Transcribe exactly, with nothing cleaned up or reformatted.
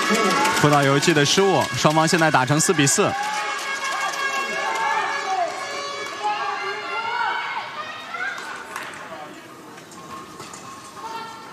辅导游戏的失误，双方现在打成四比四。